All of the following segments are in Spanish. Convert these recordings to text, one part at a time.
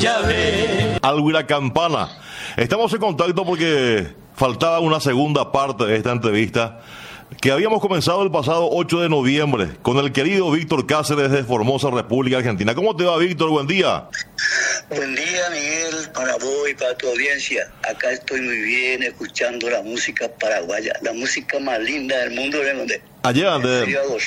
Alwira Campana. Estamos en contacto porque faltaba una segunda parte de esta entrevista que habíamos comenzado el pasado 8 de noviembre con el querido Víctor Cáceres de Formosa, República Argentina. ¿Cómo te va, Víctor? Buen día. Buen día, Miguel, para vos y para tu audiencia. Acá estoy muy bien escuchando la música paraguaya, la música más linda del mundo. Allá ande.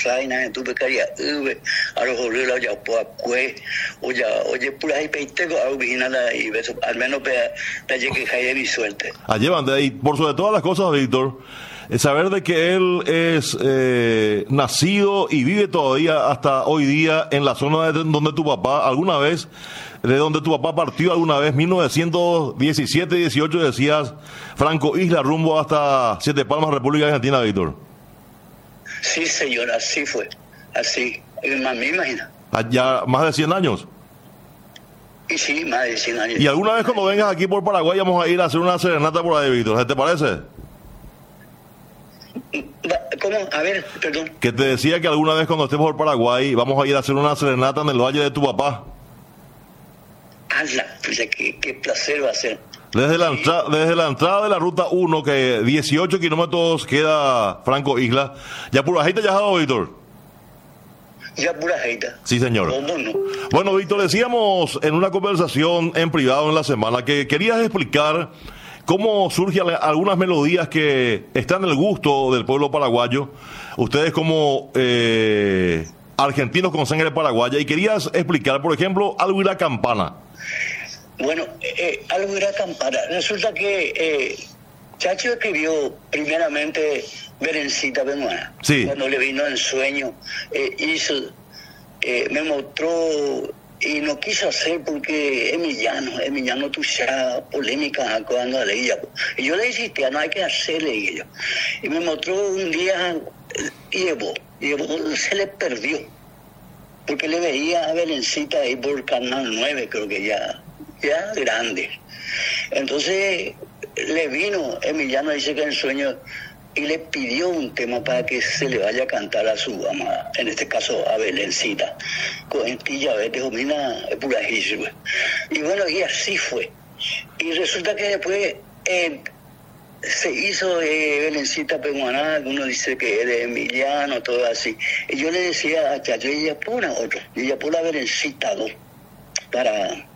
Oye, pura y peiteco, original y beso, al menos para que haya mi suerte. Allá ande. Y por sobre todas las cosas, Víctor, saber de que él es nacido y vive todavía hasta hoy día en la zona de donde tu papá alguna vez, de donde tu papá partió alguna vez, 1917-18, decías, Franco Isla, rumbo hasta Siete Palmas, República Argentina, Víctor. Sí, señor, así fue, así, me imagino. Ya más de 100 años. Y sí, más de 100 años. Y alguna vez cuando vengas aquí por Paraguay vamos a ir a hacer una serenata por ahí, Víctor, ¿te parece? ¿Cómo? A ver, perdón. Que te decía que alguna vez cuando estemos por Paraguay vamos a ir a hacer una serenata en el valle de tu papá. Hazla, pues qué placer va a ser. Desde la entrada de la ruta 1, que 18 kilómetros queda Franco Isla. ¿Ya pura gente ya has dado, Víctor? Ya pura gente. Sí, señor. ¿Cómo no? Bueno, Víctor, decíamos en una conversación en privado en la semana que querías explicar cómo surgen algunas melodías que están en el gusto del pueblo paraguayo. Ustedes como argentinos con sangre paraguaya. Y querías explicar, por ejemplo, Alwira Campana. Bueno, Alwira Campana. Resulta que Chacho escribió primeramente Berencita Peruana. Sí. Cuando le vino en sueño, me mostró y no quiso hacer porque Emiliano tuya polémica cuando leía. Y yo le insistía, no hay que hacerle ello. Y me mostró un día y Evo se le perdió. Porque le veía a Berencita ahí por Canal 9, creo que ya grande. Entonces le vino Emiliano, dice que en sueño, y le pidió un tema para que se le vaya a cantar a su amada, en este caso a Belencita. Coentilla, vete, domina, es purajísima. Y bueno, y así fue. Y resulta que después se hizo Belencita Peruana, uno dice que es de Emiliano, todo así. Y yo le decía a Chacho, ella pone otro, ella pone Belencita 2, para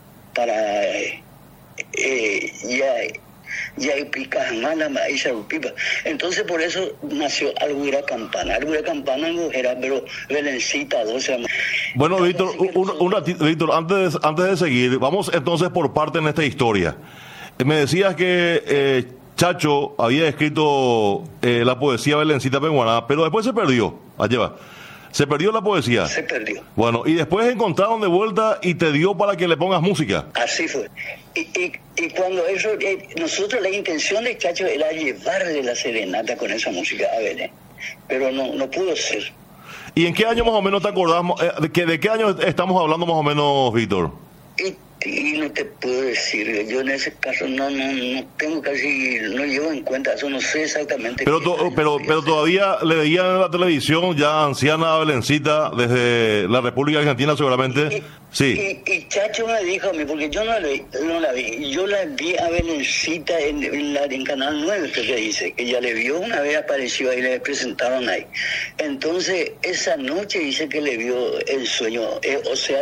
ya pica mala maíz pipa. Entonces por eso nació Alwira Campana. Alwira Campana era, pero Belencita 2. Bueno, Víctor, Víctor, antes de seguir, vamos entonces por parte en esta historia. Me decías que Chacho había escrito la poesía Belencita Peruana, pero después se perdió. Allá va. ¿Se perdió la poesía? Se perdió. Bueno, y después encontraron de vuelta y te dio para que le pongas música. Así fue. Y cuando eso, nosotros la intención de Chacho era llevarle la serenata con esa música a Belén, pero no pudo ser. ¿Y en qué año más o menos te acordás? ¿De qué año estamos hablando más o menos, Víctor? Y no te puedo decir, yo en ese caso no tengo casi, no llevo en cuenta eso, no sé exactamente. Pero todavía le veían en la televisión ya anciana a Belencita desde la República Argentina seguramente. Sí. Y Chacho me dijo a mí, porque yo no la vi, yo la vi a Belencita en Canal 9, que dice, que ella le vio una vez, apareció ahí, le presentaron ahí. Entonces, esa noche dice que le vio el sueño, o sea,